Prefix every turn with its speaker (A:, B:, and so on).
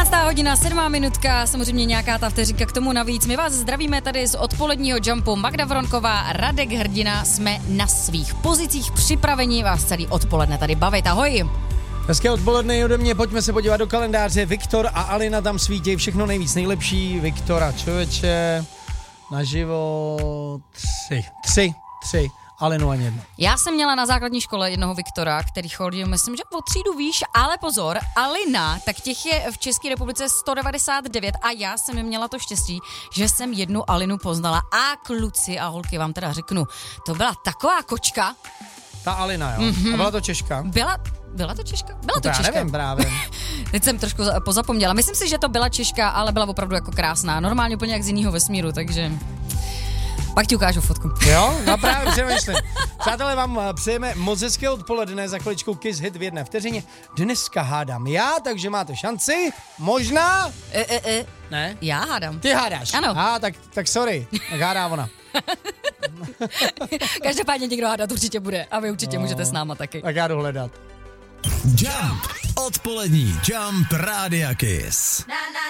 A: 11:07, 7 minutka, samozřejmě nějaká ta vteřinka k tomu navíc. My vás zdravíme tady z odpoledního jumpu. Magda Vronková, Radek Hrdina, jsme na svých pozicích připraveni vás celý odpoledne tady bavit. Ahoj.
B: Hezké odpoledne ode mě, pojďme se podívat do kalendáře. Viktor a Alina tam svítí, všechno nejvíc nejlepší. Viktora, člověče, naživo 3. Alinu ani jedno.
A: Já jsem měla na základní škole jednoho Viktora, který chodil, myslím, že o třídu výš, ale pozor, Alina, tak těch je v České republice 199 a já jsem měla to štěstí, že jsem jednu Alinu poznala a kluci a holky vám teda řeknu, to byla taková kočka.
B: Ta Alina, jo? Mm-hmm. A byla to Češka?
A: Byla to Češka? Byla to
B: já
A: Češka.
B: Nevím právě.
A: Teď jsem trošku pozapomněla. Myslím si, že to byla Češka, ale byla opravdu jako krásná. Normálně úplně jak z jiného vesmíru, takže... Pak ti ukážu fotku.
B: Jo, no právě přemýšlím. Přátelé, vám přejeme moc hezké odpoledne, za chviličku Kiss Hit v jedné vteřině. Dneska hádám já, takže máte šanci. Možná? Ne?
A: Já hádám.
B: Ty hádáš?
A: Ano.
B: Tak sorry, tak hádá ona.
A: Každopádně někdo hádat určitě bude a vy určitě můžete s náma taky.
B: Tak já jdu hledat.
C: Jump. Odpolední Jump Rádia Kiss.